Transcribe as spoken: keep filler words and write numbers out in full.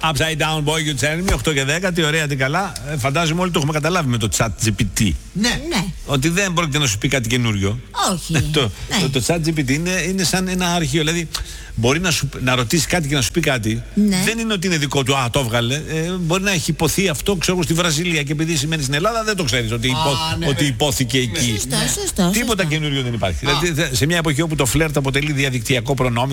Upside down boy, you tell me, οκτώ και δέκα, τι ωραία, τι καλά. Ε, φαντάζομαι όλοι το έχουμε καταλάβει με το chat τζι πι τι. Ναι. Ναι. Ότι δεν πρόκειται να σου πει κάτι καινούριο. Όχι. το, Ναι. το, το chat τζι πι τι είναι, είναι σαν ένα αρχείο. Δηλαδή, μπορεί να, σου, να ρωτήσει κάτι και να σου πει κάτι. Ναι. Δεν είναι ότι είναι δικό του, α, το έβγαλε. Ε, μπορεί να έχει υποθεί αυτό, ξέρω, στη Βραζιλία και επειδή σημαίνει στην Ελλάδα, δεν το ξέρει ότι, υπό, Α, ναι, ότι ναι. υπόθηκε εκεί. Σωστό, σωστό. Τίποτα σωστό. καινούριο δεν υπάρχει. Δηλαδή, σε μια εποχή όπου το φλερτ αποτελεί διαδικτυακό προνόμιο.